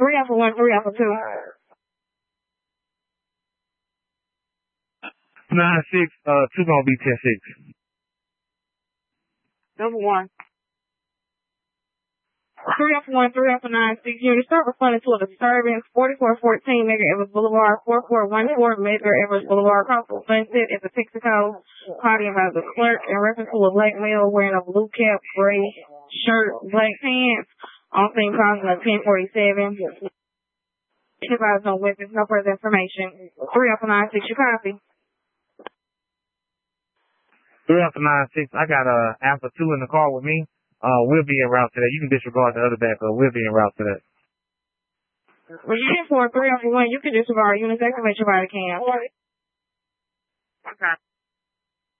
3 Alpha 1, 3 Alpha 2. 9-6, 2 gonna be 10-6. Number 1. 3 Alpha 1, 3 Alpha 9, 6 units. Start responding to a disturbance. 4414 Medgar Evers Boulevard, 4414 Medgar Evers Boulevard, Crossville Sunset at the Texaco. Party about the clerk in reference to a black male wearing a blue cap, gray shirt, black pants. On scene causing a 1047. Advise no weapons, no further information. 3 Alpha 9, 6, you copy. 3 Alpha 9-6, I got Alpha 2 in the car with me. We'll be en route to that. You can disregard the other backup. We'll be en route to that. Well, you can for 3 Alpha 1, you can disregard units, activate your body cam. Okay.